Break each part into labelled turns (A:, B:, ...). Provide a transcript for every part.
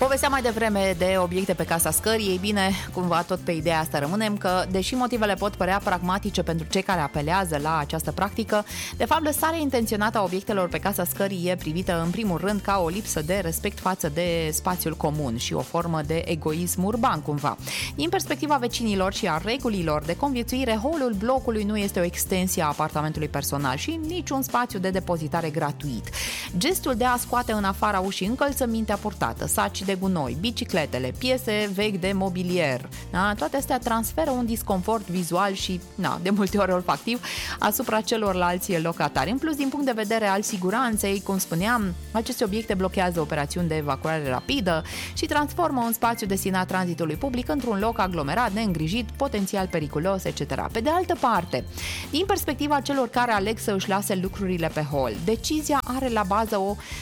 A: Povesteam mai devreme de obiecte pe casa scării. Ei bine, cumva tot pe ideea asta rămânem, că deși motivele pot părea pragmatice pentru cei care apelează la această practică, de fapt lăsarea intenționată a obiectelor pe casa scării e privită în primul rând ca o lipsă de respect față de spațiul comun și o formă de egoism urban cumva. Din perspectiva vecinilor și a regulilor de conviețuire, holul blocului nu este o extensie a apartamentului personal și niciun spațiu de depozitare gratuit. Gestul de a scoate în afara ușii încălțămintea purtată, saci de gunoi, bicicletele, piese vechi de mobilier, da? Toate astea transferă un disconfort vizual și, de multe ori olfactiv, asupra celorlalți locatari. În plus, din punct de vedere al siguranței, cum spuneam, aceste obiecte blochează operațiuni de evacuare rapidă și transformă un spațiu destinat tranzitului public într-un loc aglomerat, neîngrijit, potențial periculos, etc. Pe de altă parte, din perspectiva celor care aleg să își lase lucrurile pe hol, decizia are la bază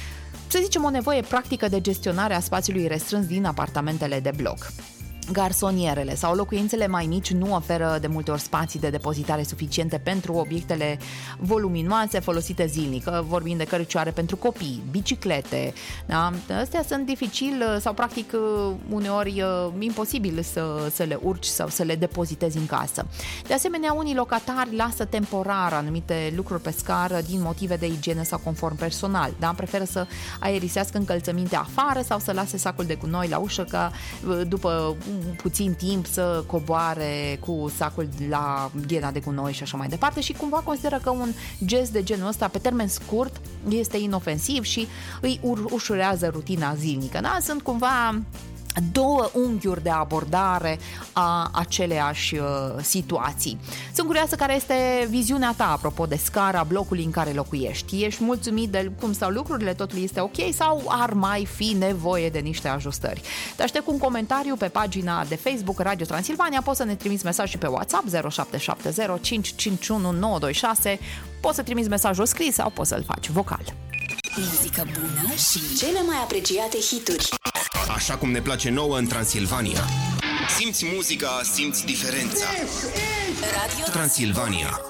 A: o nevoie practică de gestionare a spațiului restrâns din apartamentele de bloc. Garsonierele sau locuințele mai mici nu oferă de multe ori spații de depozitare suficiente pentru obiectele voluminoase folosite zilnic. Vorbim de cărăcioare pentru copii, biciclete, da? Astea sunt dificil sau practic uneori imposibil să le urci sau să le depozitezi în casă. De asemenea, unii locatari lasă temporar anumite lucruri pe scară din motive de igienă sau confort personal, da? Preferă să aerisească încălțămintea afară sau să lase sacul de gunoi la ușă ca după puțin timp să coboare cu sacul la ghena de gunoi și așa mai departe, și cumva consideră că un gest de genul ăsta pe termen scurt este inofensiv și îi ușurează rutina zilnică. Da? Sunt cumva două unghiuri de abordare a aceleași situații. Sunt curioasă care este viziunea ta apropo de scara blocului în care locuiești. Ești mulțumit de cum stau lucrurile, totul este ok sau ar mai fi nevoie de niște ajustări? Te aștept cu un comentariu pe pagina de Facebook Radio Transilvania, poți să ne trimiți mesaj și pe WhatsApp 0770 551 926, poți să trimiți mesajul scris sau poți să-l faci vocal.
B: Muzică bună și cele mai apreciate hituri.
C: Așa cum ne place nouă în Transilvania. Simți muzica, simți diferența. Radio Transilvania.